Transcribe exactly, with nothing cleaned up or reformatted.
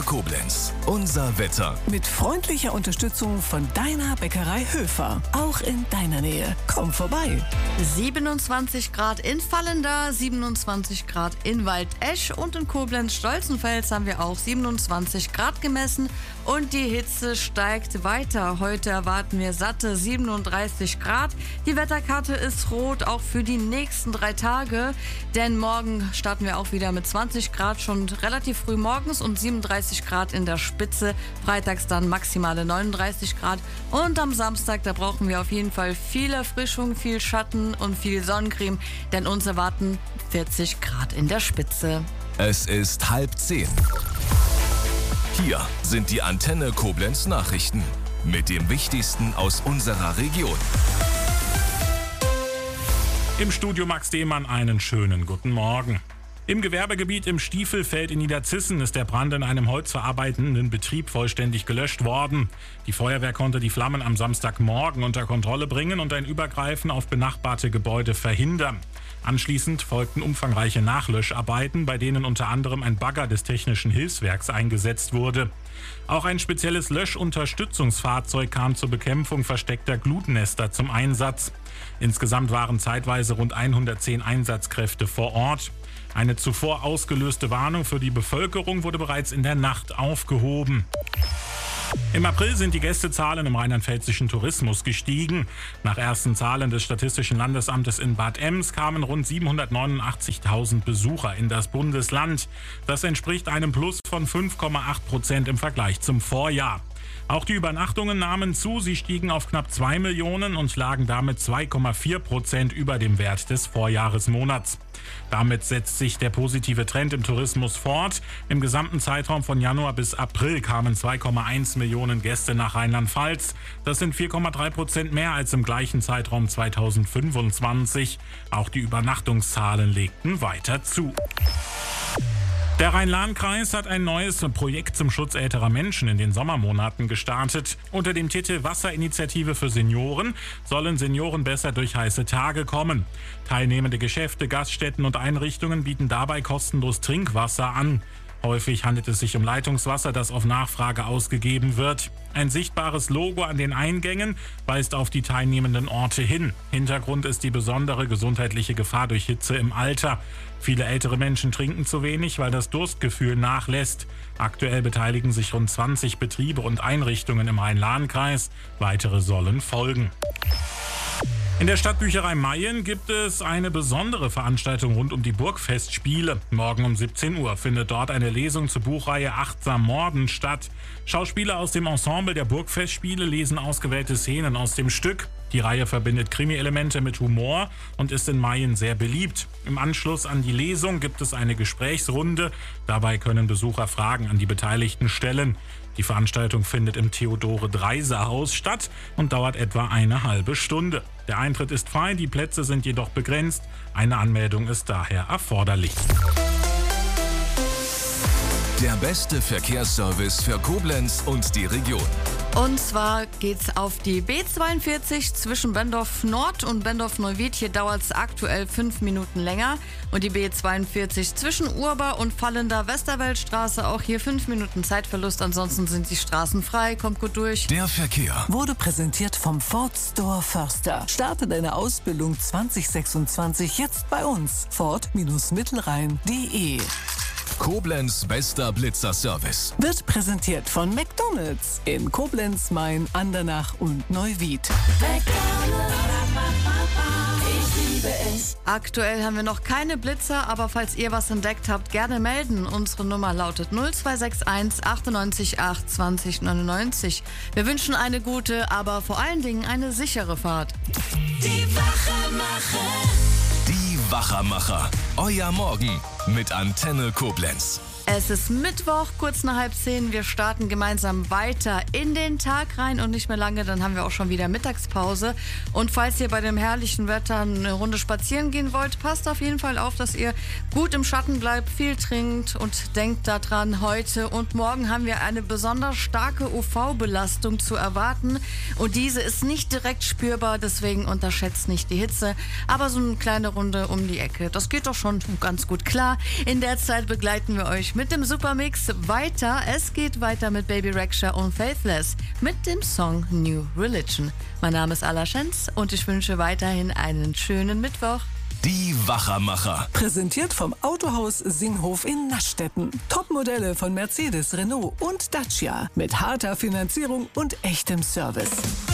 Koblenz. Unser Wetter. Mit freundlicher Unterstützung von deiner Bäckerei Höfer. Auch in deiner Nähe. Komm vorbei. siebenundzwanzig Grad in Vallenda, siebenundzwanzig Grad in Waldesch und in Koblenz-Stolzenfels haben wir auch siebenundzwanzig Grad gemessen und die Hitze steigt weiter. Heute erwarten wir satte siebenunddreißig Grad. Die Wetterkarte ist rot auch für die nächsten drei Tage, denn morgen starten wir auch wieder mit zwanzig Grad schon relativ früh morgens und siebenunddreißig Grad in der Spitze. Freitags dann maximale neununddreißig Grad und am Samstag, da brauchen wir auf jeden Fall viel Erfrischung, viel Schatten und viel Sonnencreme, denn uns erwarten vierzig Grad in der Spitze. Es ist halb zehn. Hier sind die Antenne Koblenz Nachrichten mit dem Wichtigsten aus unserer Region. Im Studio Max Dehmann einen schönen guten Morgen. Im Gewerbegebiet im Stiefelfeld in Niederzissen ist der Brand in einem holzverarbeitenden Betrieb vollständig gelöscht worden. Die Feuerwehr konnte die Flammen am Samstagmorgen unter Kontrolle bringen und ein Übergreifen auf benachbarte Gebäude verhindern. Anschließend folgten umfangreiche Nachlöscharbeiten, bei denen unter anderem ein Bagger des Technischen Hilfswerks eingesetzt wurde. Auch ein spezielles Löschunterstützungsfahrzeug kam zur Bekämpfung versteckter Glutnester zum Einsatz. Insgesamt waren zeitweise rund hundertzehn Einsatzkräfte vor Ort. Eine zuvor ausgelöste Warnung für die Bevölkerung wurde bereits in der Nacht aufgehoben. Im April sind die Gästezahlen im rheinland-pfälzischen Tourismus gestiegen. Nach ersten Zahlen des Statistischen Landesamtes in Bad Ems kamen rund siebenhundertneunundachtzigtausend Besucher in das Bundesland. Das entspricht einem Plus von fünf Komma acht Prozent im Vergleich zum Vorjahr. Auch die Übernachtungen nahmen zu, sie stiegen auf knapp zwei Millionen und lagen damit zwei Komma vier Prozent über dem Wert des Vorjahresmonats. Damit setzt sich der positive Trend im Tourismus fort. Im gesamten Zeitraum von Januar bis April kamen zwei Komma eins Millionen Gäste nach Rheinland-Pfalz. Das sind vier Komma drei Prozent mehr als im gleichen Zeitraum zweitausendfünfundzwanzig. Auch die Übernachtungszahlen legten weiter zu. Der Rhein-Lahn-Kreis hat ein neues Projekt zum Schutz älterer Menschen in den Sommermonaten gestartet. Unter dem Titel Wasserinitiative für Senioren sollen Senioren besser durch heiße Tage kommen. Teilnehmende Geschäfte, Gaststätten und Einrichtungen bieten dabei kostenlos Trinkwasser an. Häufig handelt es sich um Leitungswasser, das auf Nachfrage ausgegeben wird. Ein sichtbares Logo an den Eingängen weist auf die teilnehmenden Orte hin. Hintergrund ist die besondere gesundheitliche Gefahr durch Hitze im Alter. Viele ältere Menschen trinken zu wenig, weil das Durstgefühl nachlässt. Aktuell beteiligen sich rund zwanzig Betriebe und Einrichtungen im Rhein-Lahn-Kreis. Weitere sollen folgen. In der Stadtbücherei Mayen gibt es eine besondere Veranstaltung rund um die Burgfestspiele. Morgen um siebzehn Uhr findet dort eine Lesung zur Buchreihe Achtsam Morden statt. Schauspieler aus dem Ensemble der Burgfestspiele lesen ausgewählte Szenen aus dem Stück. Die Reihe verbindet Krimi-Elemente mit Humor und ist in Mayen sehr beliebt. Im Anschluss an die Lesung gibt es eine Gesprächsrunde. Dabei können Besucher Fragen an die Beteiligten stellen. Die Veranstaltung findet im Theodore-Dreiser-Haus statt und dauert etwa eine halbe Stunde. Der Eintritt ist frei, die Plätze sind jedoch begrenzt. Eine Anmeldung ist daher erforderlich. Der beste Verkehrsservice für Koblenz und die Region. Und zwar geht's auf die B zweiundvierzig zwischen Bendorf Nord und Bendorf Neuwied. Hier dauert es aktuell fünf Minuten länger. Und die B zweiundvierzig zwischen Urba und Vallender Westerweltstraße. Auch hier fünf Minuten Zeitverlust. Ansonsten sind die Straßen frei. Kommt gut durch. Der Verkehr Wurde präsentiert vom Ford Store Förster. Starte deine Ausbildung zwanzig sechsundzwanzig jetzt bei uns. Ford-Mittelrhein punkt de. Koblenz bester Blitzerservice. Wird präsentiert von McDonald's in Koblenz, Main, Andernach und Neuwied. Ich liebe es. Aktuell haben wir noch keine Blitzer, aber falls ihr was entdeckt habt, gerne melden. Unsere Nummer lautet null zwei sechs eins achtundneunzig acht zwanzig neunundneunzig. Wir wünschen eine gute, aber vor allen Dingen eine sichere Fahrt. Die Wachermacher. Die Wachermacher. Euer Morgen mit Antenne Koblenz. Es ist Mittwoch, kurz nach halb zehn. Wir starten gemeinsam weiter in den Tag rein und nicht mehr lange, dann haben wir auch schon wieder Mittagspause. Und falls ihr bei dem herrlichen Wetter eine Runde spazieren gehen wollt, passt auf jeden Fall auf, dass ihr gut im Schatten bleibt, viel trinkt und denkt daran, heute und morgen haben wir eine besonders starke U V-Belastung zu erwarten. Und diese ist nicht direkt spürbar, deswegen unterschätzt nicht die Hitze. Aber so eine kleine Runde um die Ecke, das geht doch schon ganz gut klar. In der Zeit begleiten wir euch gleich mit dem Supermix weiter. Es geht weiter mit Baby Rexha und Faithless mit dem Song New Religion. Mein Name ist Ala Schenz und ich wünsche weiterhin einen schönen Mittwoch. Die Wachermacher. Präsentiert vom Autohaus Singhof in Naschstetten. Topmodelle von Mercedes, Renault und Dacia mit harter Finanzierung und echtem Service.